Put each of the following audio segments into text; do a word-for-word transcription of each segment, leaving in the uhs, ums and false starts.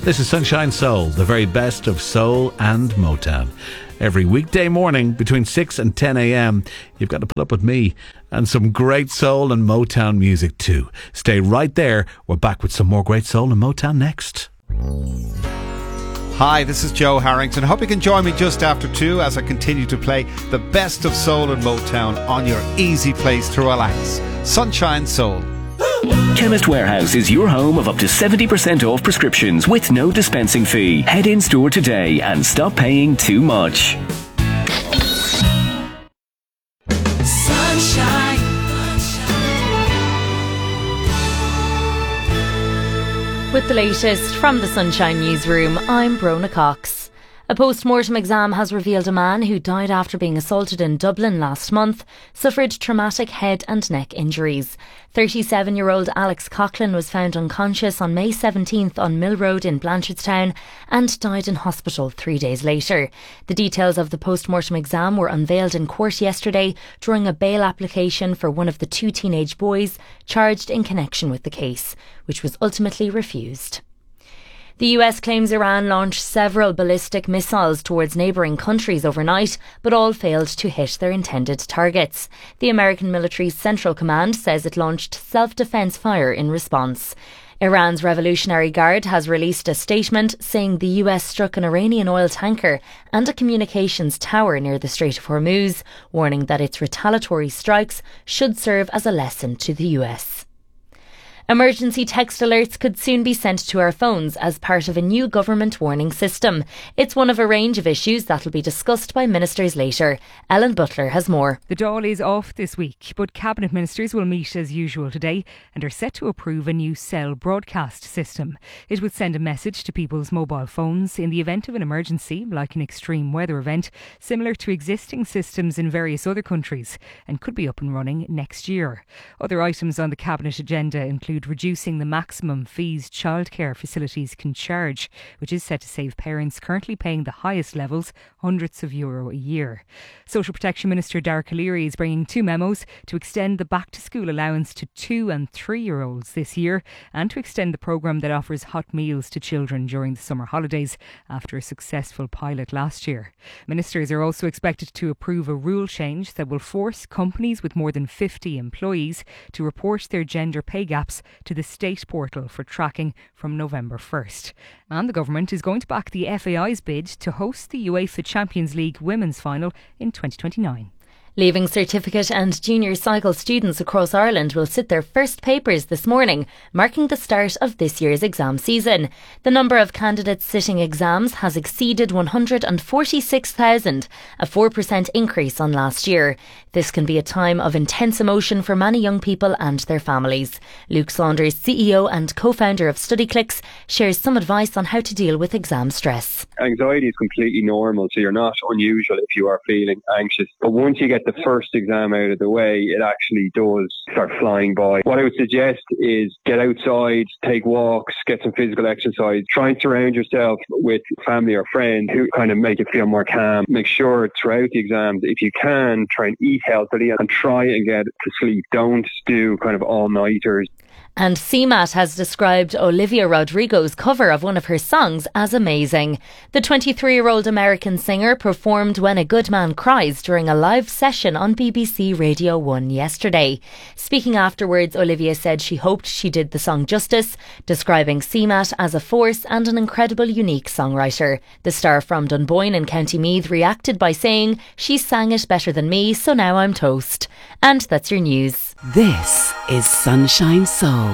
This is Sunshine Soul, the very best of soul and Motown. Every weekday morning between six and ten a.m, you've got to put up with me and some great soul and Motown music too. Stay right there. We're back with some more great soul and Motown next. Hi, this is Joe Harrington. Hope you can join me just after two as I continue to play the best of soul and Motown on your easy place to relax. Sunshine Soul. Chemist Warehouse is your home of up to seventy percent off prescriptions with no dispensing fee. Head in store today and stop paying too much. Sunshine. With the latest from the Sunshine Newsroom, I'm Brona Cox. A post-mortem exam has revealed a man who died after being assaulted in Dublin last month suffered traumatic head and neck injuries. thirty-seven-year-old Alex Coughlin was found unconscious on May seventeenth on Mill Road in Blanchardstown and died in hospital three days later. The details of the post-mortem exam were unveiled in court yesterday during a bail application for one of the two teenage boys charged in connection with the case, which was ultimately refused. The U S claims Iran launched several ballistic missiles towards neighbouring countries overnight, but all failed to hit their intended targets. The American military's Central Command says it launched self-defence fire in response. Iran's Revolutionary Guard has released a statement saying the U S struck an Iranian oil tanker and a communications tower near the Strait of Hormuz, warning that its retaliatory strikes should serve as a lesson to the U S. Emergency text alerts could soon be sent to our phones as part of a new government warning system. It's one of a range of issues that will be discussed by ministers later. Ellen Butler has more. The Dáil is off this week, but Cabinet ministers will meet as usual today and are set to approve a new cell broadcast system. It would send a message to people's mobile phones in the event of an emergency, like an extreme weather event, similar to existing systems in various other countries, and could be up and running next year. Other items on the Cabinet agenda include reducing the maximum fees childcare facilities can charge, which is set to save parents currently paying the highest levels hundreds of euro a year. Social Protection Minister Darragh O'Leary is bringing two memos to extend the back-to-school allowance to two and three-year-olds this year and to extend the programme that offers hot meals to children during the summer holidays after a successful pilot last year. Ministers are also expected to approve a rule change that will force companies with more than fifty employees to report their gender pay gaps to the state portal for tracking from November first. And the government is going to back the F A I's bid to host the UEFA Champions League women's final in twenty twenty-nine. Leaving Certificate and Junior Cycle students across Ireland will sit their first papers this morning, marking the start of this year's exam season. The number of candidates sitting exams has exceeded one hundred forty-six thousand, a four percent increase on last year. This can be a time of intense emotion for many young people and their families. Luke Saunders, C E O and co-founder of StudyClix, shares some advice on how to deal with exam stress. Anxiety is completely normal, so you're not unusual if you are feeling anxious. But once you get the first exam out of the way, it actually does start flying by. What I would suggest is get outside, take walks, get some physical exercise. Try and surround yourself with family or friends who kind of make you feel more calm. Make sure throughout the exams, if you can, try and eat healthily and try and get to sleep. Don't do kind of all-nighters. And C MAT has described Olivia Rodrigo's cover of one of her songs as amazing. The twenty-three-year-old American singer performed When a Good Man Cries during a live session on B B C Radio one yesterday. Speaking afterwards, Olivia said she hoped she did the song justice, describing C MAT as a force and an incredible unique songwriter. The star from Dunboyne in County Meath reacted by saying, "She sang it better than me, so now I'm toast." And that's your news. This is Sunshine Soul.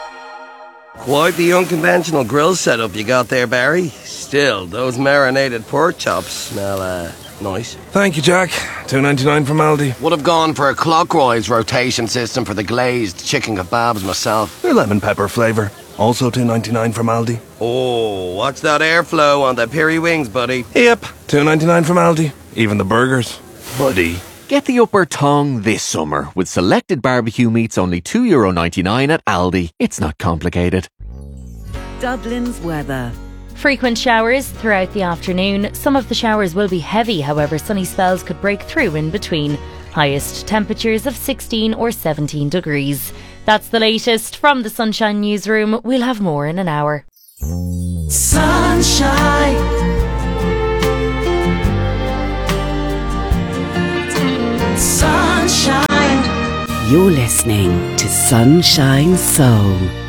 Quite the unconventional grill setup you got there, Barry. Still, those marinated pork chops smell, uh, nice. Thank you, Jack. two ninety-nine from Aldi. Would have gone for a clockwise rotation system for the glazed chicken kebabs myself. A lemon pepper flavour. Also two ninety-nine from Aldi. Oh, what's that airflow on the peri wings, buddy? Yep, two ninety-nine from Aldi. Even the burgers. Buddy. Get the upper tongue this summer with selected barbecue meats only two euro ninety-nine at Aldi. It's not complicated. Dublin's weather. Frequent showers throughout the afternoon. Some of the showers will be heavy, however sunny spells could break through in between. Highest temperatures of sixteen or seventeen degrees. That's the latest from the Sunshine Newsroom. We'll have more in an hour. Sunshine. Sunshine. You're listening to Sunshine Soul.